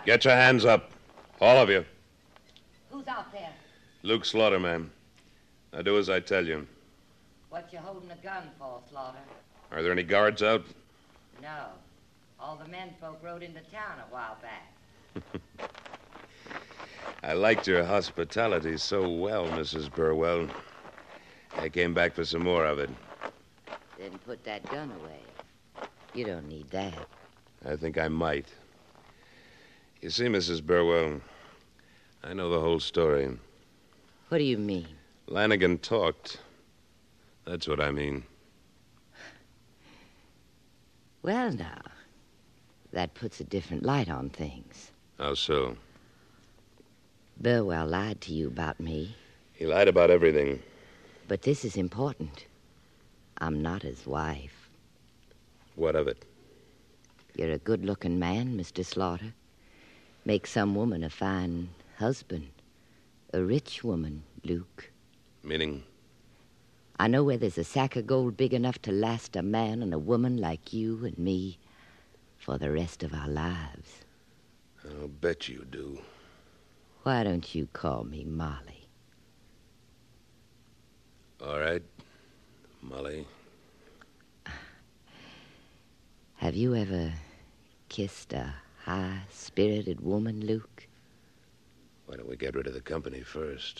Get your hands up. All of you. Who's out there? Luke Slaughter, ma'am. Now do as I tell you. What you holding a gun for, Slaughter? Are there any guards out? No. All the menfolk rode into town a while back. I liked your hospitality so well, Mrs. Burwell. I came back for some more of it. Then put that gun away. You don't need that. I think I might. You see, Mrs. Burwell, I know the whole story. What do you mean? Lanigan talked. That's what I mean. Well, now, that puts a different light on things. How so? Burwell lied to you about me. He lied about everything. But this is important. I'm not his wife. What of it? You're a good-looking man, Mr. Slaughter. Make some woman a fine husband. A rich woman, Luke. Meaning? I know where there's a sack of gold big enough to last a man and a woman like you and me for the rest of our lives. I'll bet you do. Why don't you call me Molly? All right, Molly. Have you ever kissed a high-spirited woman, Luke? Why don't we get rid of the company first?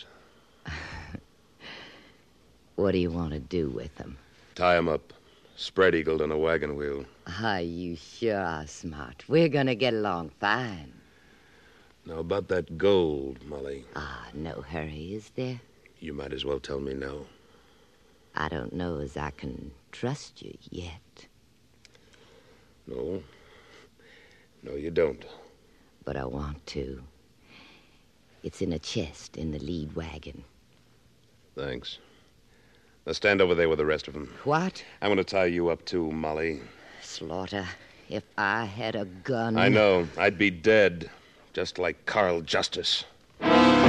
What do you want to do with them? Tie 'em up. Spread-eagled on a wagon wheel. Ah, you sure are smart. We're going to get along fine. Now, about that gold, Molly. Ah, no hurry, is there? You might as well tell me no. I don't know as I can trust you yet. No. No, you don't. But I want to. It's in a chest in the lead wagon. Thanks. Now stand over there with the rest of them. What? I'm going to tie you up, too, Molly. Slaughter, if I had a gun... I know. I'd be dead. Just like Carl Justice.